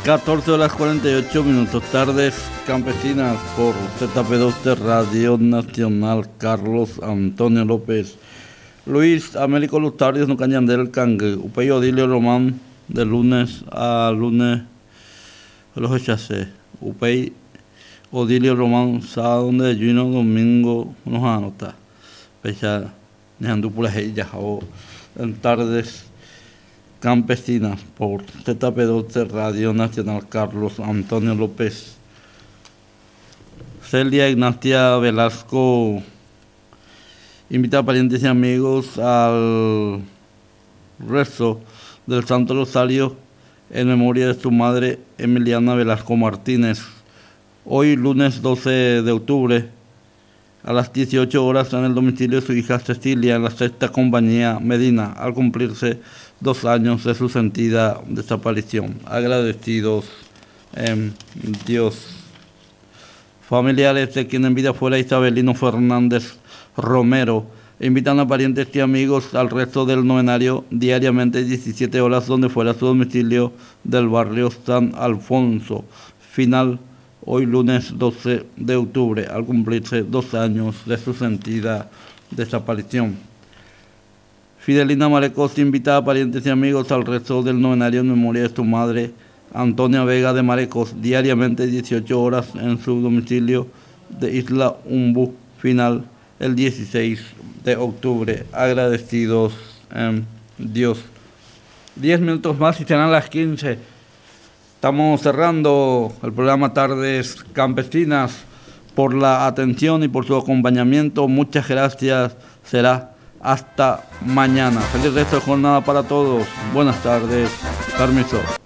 14:48, tardes campesinas por ZP2 de Radio Nacional. Carlos Antonio López, Luis Américo Lustarios, no cañan del Cangue, Upeyo Odilio Román, de lunes a lunes, los echase, Upey Odilio Román, sábado de Juno, domingo, nos anota, pecha, neandu por ella, o en tardes campesinas por ZP2 de Radio Nacional. Carlos Antonio López. Celia Ignacia Velasco invita a parientes y amigos al rezo del Santo Rosario en memoria de su madre Emiliana Velasco Martínez. Hoy, lunes 12 de octubre, a las 18 horas en el domicilio de su hija Cecilia, en la Sexta Compañía Medina, al cumplirse 2 años de su sentida desaparición. Agradecidos en Dios. Familiares de quien en vida fuera Isabelino Fernández Romero invitan a parientes y amigos al resto del novenario diariamente 17 horas donde fuera su domicilio del barrio San Alfonso. Final hoy, lunes 12 de octubre, al cumplirse 2 años de su sentida desaparición. Fidelina Marecos invita a parientes y amigos al resto del novenario en memoria de su madre Antonia Vega de Marecos, diariamente 18 horas en su domicilio de Isla Umbú. Final el 16 de octubre. Agradecidos en Dios. 10 minutos más y serán las 15. Estamos cerrando el programa Tardes Campesinas. Por la atención y por su acompañamiento, muchas gracias. Será hasta mañana. Feliz resto de jornada para todos. Buenas tardes. Permiso.